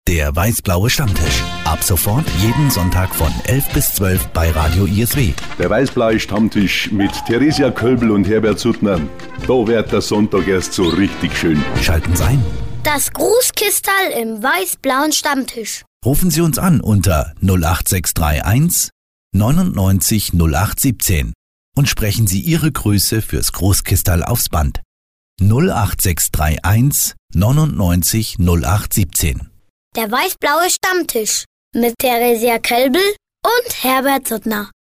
Der weiß-blaue Stammtisch. Ab sofort jeden Sonntag von 11 bis 12 bei Radio ISW. Der weiß-blaue Stammtisch mit Theresia Kölbl und Herbert Suttner. Da wird der Sonntag erst so richtig schön. Schalten Sie ein. Das Grußkistal im weiß-blauen Stammtisch. Rufen Sie uns an unter 08631 99 0817 und sprechen Sie Ihre Grüße fürs Großkistal aufs Band. 08631 99 0817. Der weiß-blaue Stammtisch mit Theresia Kölbl und Herbert Suttner.